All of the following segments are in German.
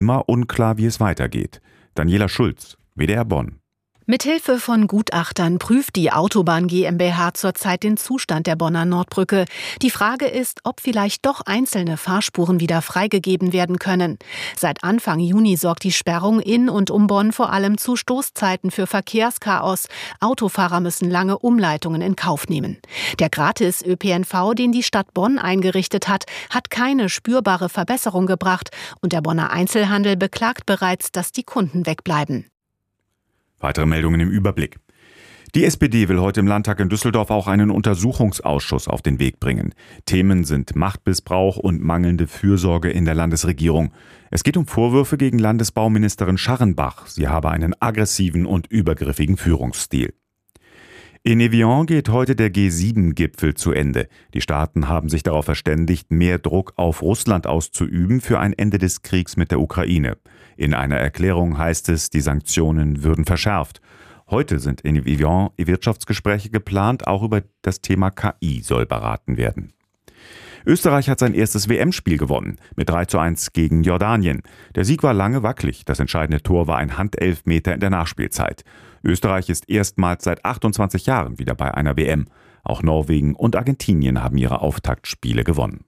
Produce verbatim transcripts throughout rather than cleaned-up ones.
immer unklar, wie es weitergeht. Daniela Schulz, W D R Bonn. Mithilfe von Gutachtern prüft die Autobahn GmbH zurzeit den Zustand der Bonner Nordbrücke. Die Frage ist, ob vielleicht doch einzelne Fahrspuren wieder freigegeben werden können. Seit Anfang Juni sorgt die Sperrung in und um Bonn vor allem zu Stoßzeiten für Verkehrschaos. Autofahrer müssen lange Umleitungen in Kauf nehmen. Der Gratis-Ö P N V, den die Stadt Bonn eingerichtet hat, hat keine spürbare Verbesserung gebracht. Und der Bonner Einzelhandel beklagt bereits, dass die Kunden wegbleiben. Weitere Meldungen im Überblick. Die S P D will heute im Landtag in Düsseldorf auch einen Untersuchungsausschuss auf den Weg bringen. Themen sind Machtmissbrauch und mangelnde Fürsorge in der Landesregierung. Es geht um Vorwürfe gegen Landesbauministerin Scharrenbach. Sie habe einen aggressiven und übergriffigen Führungsstil. In Evian geht heute der G sieben Gipfel zu Ende. Die Staaten haben sich darauf verständigt, mehr Druck auf Russland auszuüben für ein Ende des Kriegs mit der Ukraine. In einer Erklärung heißt es, die Sanktionen würden verschärft. Heute sind in Evian Wirtschaftsgespräche geplant, auch über das Thema K I soll beraten werden. Österreich hat sein erstes W M-Spiel gewonnen, mit drei zu eins gegen Jordanien. Der Sieg war lange wackelig, das entscheidende Tor war ein Handelfmeter in der Nachspielzeit. Österreich ist erstmals seit achtundzwanzig Jahren wieder bei einer W M. Auch Norwegen und Argentinien haben ihre Auftaktspiele gewonnen.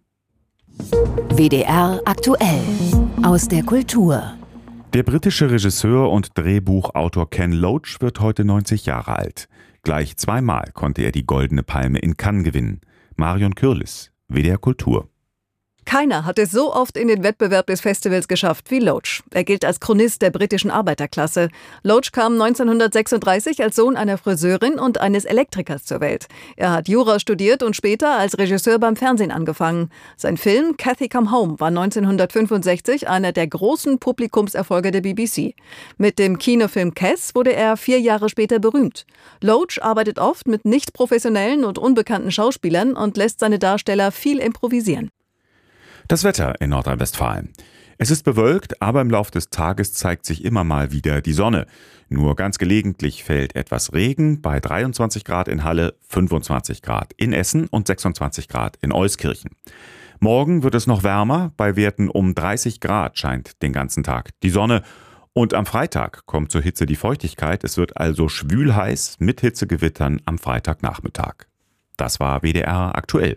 W D R aktuell aus der Kultur. Der britische Regisseur und Drehbuchautor Ken Loach wird heute neunzig Jahre alt. Gleich zweimal konnte er die Goldene Palme in Cannes gewinnen. Marion Kürlis, W D R Kultur. Keiner hat es so oft in den Wettbewerb des Festivals geschafft wie Loach. Er gilt als Chronist der britischen Arbeiterklasse. Loach kam neunzehnhundertsechsunddreißig als Sohn einer Friseurin und eines Elektrikers zur Welt. Er hat Jura studiert und später als Regisseur beim Fernsehen angefangen. Sein Film Cathy Come Home war neunzehnhundertfünfundsechzig einer der großen Publikumserfolge der B B C. Mit dem Kinofilm Cass wurde er vier Jahre später berühmt. Loach arbeitet oft mit nicht professionellen und unbekannten Schauspielern und lässt seine Darsteller viel improvisieren. Das Wetter in Nordrhein-Westfalen. Es ist bewölkt, aber im Lauf des Tages zeigt sich immer mal wieder die Sonne. Nur ganz gelegentlich fällt etwas Regen bei dreiundzwanzig Grad in Halle, fünfundzwanzig Grad in Essen und sechsundzwanzig Grad in Euskirchen. Morgen wird es noch wärmer, bei Werten um dreißig Grad scheint den ganzen Tag die Sonne. Und am Freitag kommt zur Hitze die Feuchtigkeit. Es wird also schwülheiß mit Hitzegewittern am Freitagnachmittag. Das war W D R aktuell.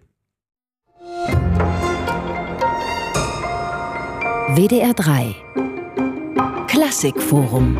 W D R drei Klassikforum.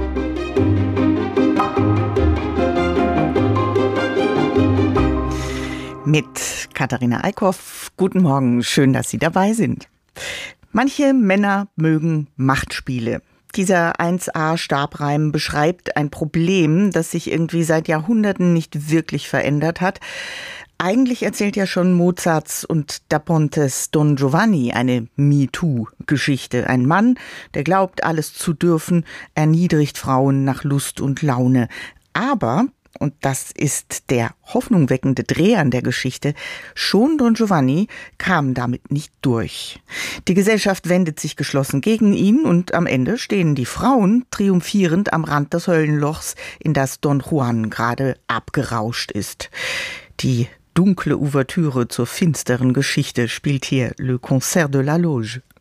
Mit Katharina Eickhoff. Guten Morgen, schön, dass Sie dabei sind. Manche Männer mögen Machtspiele. Dieser eins a Stabreim beschreibt ein Problem, das sich irgendwie seit Jahrhunderten nicht wirklich verändert hat. Eigentlich erzählt ja schon Mozarts und Da Pontes Don Giovanni eine MeToo-Geschichte. Ein Mann, der glaubt, alles zu dürfen, erniedrigt Frauen nach Lust und Laune. Aber, und das ist der hoffnungweckende Dreh an der Geschichte, schon Don Giovanni kam damit nicht durch. Die Gesellschaft wendet sich geschlossen gegen ihn und am Ende stehen die Frauen triumphierend am Rand des Höllenlochs, in das Don Juan gerade abgerauscht ist. Die dunkle Ouvertüre zur finsteren Geschichte spielt hier Le Concert de la Loge.